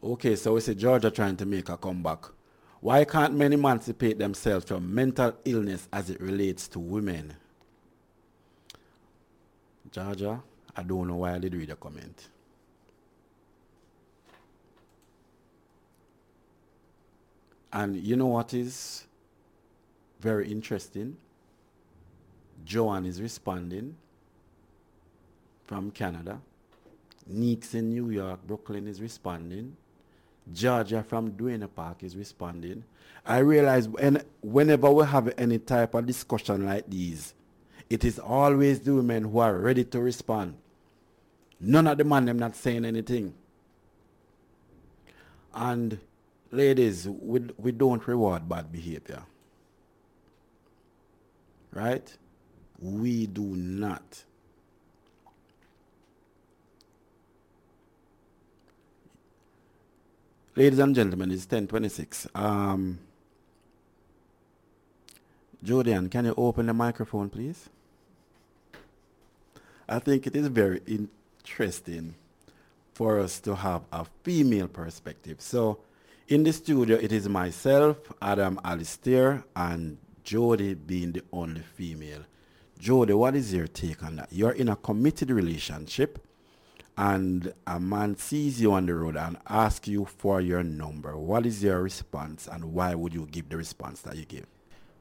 Okay, so we see Georgia trying to make a comeback. Why can't men emancipate themselves from mental illness as it relates to women? Georgia, I don't know why I did read a comment. And you know what is very interesting? Joanne is responding from Canada. Neeks in New York, Brooklyn is responding. Georgia from Duana Park is responding. I realize whenever we have any type of discussion like these, it is always the women who are ready to respond. None of the men them not saying anything. And ladies, we don't reward bad behavior. Right? We do not. Ladies and gentlemen, it's 10:26. Jodian, can you open the microphone, please? I think it is very interesting for us to have a female perspective. So, in the studio, it is myself, Adam Alistair, and Jody being the only female. Jody, what is your take on that? You're in a committed relationship, and a man sees you on the road and asks you for your number. What is your response, and why would you give the response that you give?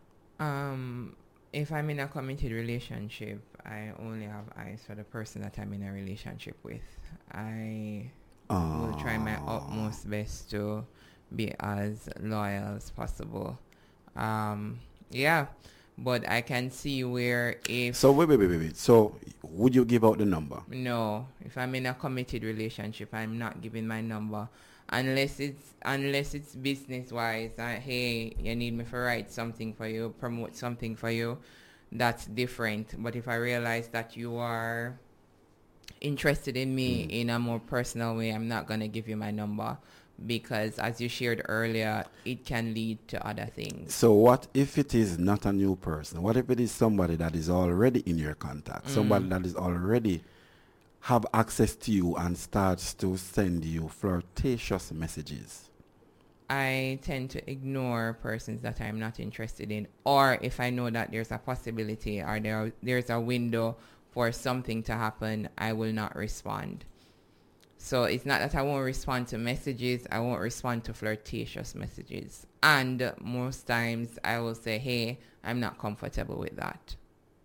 If I'm in a committed relationship, I only have eyes for the person that I'm in a relationship with. I will try my utmost best to be as loyal as possible. Yeah, but I can see where if... So, wait. So, would you give out the number? No, if I'm in a committed relationship, I'm not giving my number. Unless it's business-wise, hey, you need me to write something for you, promote something for you, that's different. But if I realize that you are interested in me in a more personal way, I'm not going to give you my number, because as you shared earlier, it can lead to other things. So what if it is not a new person? What if it is somebody that is already in your contact, somebody that is already have access to you and starts to send you flirtatious messages? I tend to ignore persons that I'm not interested in, or if I know that there's a possibility or there's a window for something to happen, I will not respond. So it's not that I won't respond to messages, I won't respond to flirtatious messages. And most times I will say, hey, I'm not comfortable with that.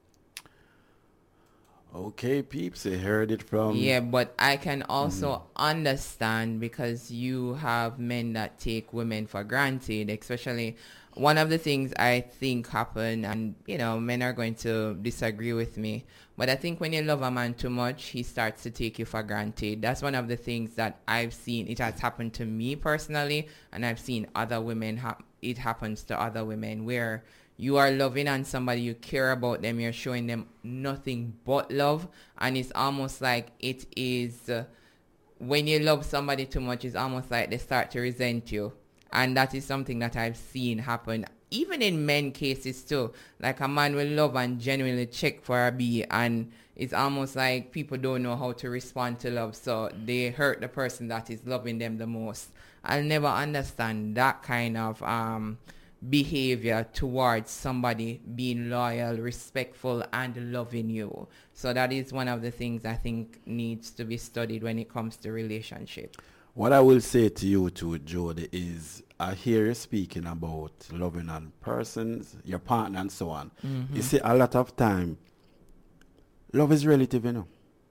Okay, peeps, you heard it from... Yeah, but I can also understand, because you have men that take women for granted, especially one of the things I think happen, and, men are going to disagree with me, but I think when you love a man too much, he starts to take you for granted. That's one of the things that I've seen. It has happened to me personally, and I've seen other women, it happens to other women, where you are loving on somebody, you care about them, you're showing them nothing but love. And it's almost like it is, when you love somebody too much, it's almost like they start to resent you. And that is something that I've seen happen, even in men cases too. Like a man will love and genuinely check for a bee, and it's almost like people don't know how to respond to love, so they hurt the person that is loving them the most. I'll never understand that kind of behavior towards somebody being loyal, respectful, and loving you. So that is one of the things I think needs to be studied when it comes to relationship. What I will say to you too, Jody, is I hear you speaking about loving on persons, your partner, and so on. You see, a lot of time, love is relative,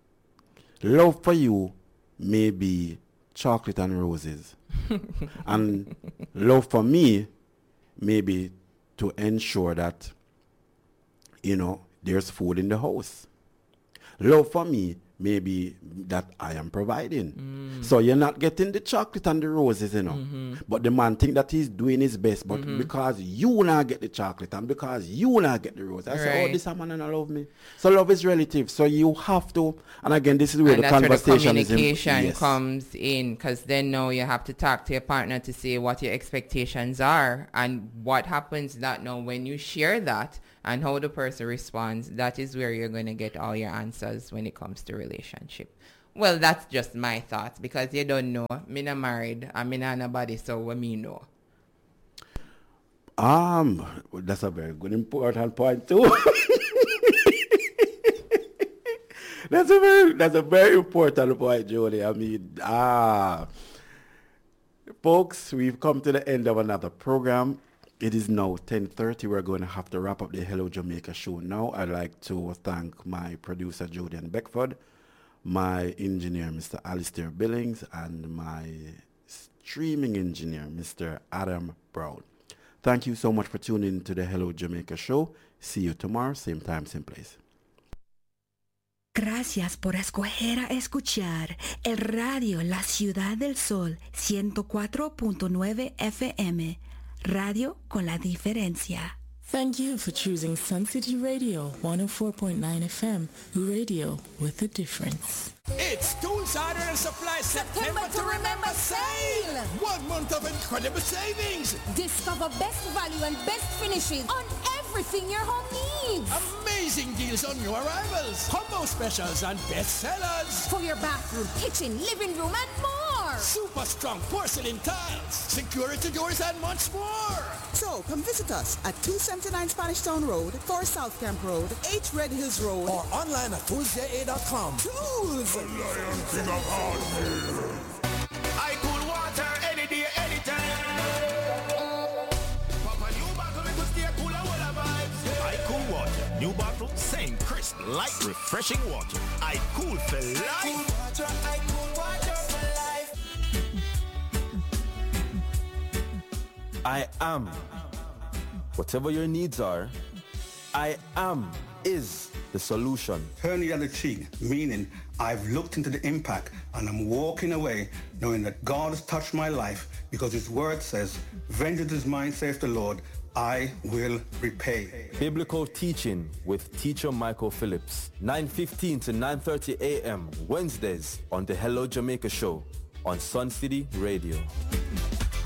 Love for you may be chocolate and roses. And love for me maybe to ensure that, there's food in the house. Love for me maybe that I am providing. So you're not getting the chocolate and the roses, But the man think that he's doing his best, but because you not get the chocolate and because you not get the rose, I say, this man don't love me. So love is relative. So you have to, and again, this is where the conversation where the communication comes in, because then now you have to talk to your partner to say what your expectations are, and what happens that now when you share that and how the person responds, that is where you're going to get all your answers when it comes to relationship. Well, that's just my thoughts because you don't know. Me not married and me not nobody, so what me know. That's a very good important point too. That's a very important point, Jody. I mean, folks, we've come to the end of another program. It is now 10:30. We're going to have to wrap up the Hello Jamaica show now. I'd like to thank my producer, Julian Beckford, my engineer, Mr. Alistair Billings, and my streaming engineer, Mr. Adam Brown. Thank you so much for tuning in to the Hello Jamaica show. See you tomorrow, same time, same place. Gracias por escoger a escuchar el radio La Ciudad del Sol 104.9 FM. Radio con la diferencia. Thank you for choosing Sun City Radio 104.9 FM. Radio with a difference. It's Tools Order and Supply September to Remember sale! 1 month of incredible savings! Discover best value and best finishes on everything your home needs! Amazing deals on new arrivals! Combo specials and best sellers! For your bathroom, kitchen, living room and more! Super strong porcelain tiles! Security doors and much more! So, come visit us at 279 Spanish Town Road, 4 South Camp Road, 8 Red Hills Road, or online at toolsja.com. Tools! The Lion King of Hardware. I cool water any day, anytime. Papa new bottle, it will stay cooler, what a vibes. I cool water, new bottle, same crisp, light, refreshing water. I cool for life. Cool water, I cool water for life. I am. Whatever your needs are, I am is the solution. Turn the other cheek, meaning I've looked into the impact and I'm walking away knowing that God has touched my life because his word says, vengeance is mine, saith the Lord, I will repay. Biblical teaching with teacher Michael Phillips, 9:15 to 9:30 a.m. Wednesdays on the Hello Jamaica show on Sun City Radio.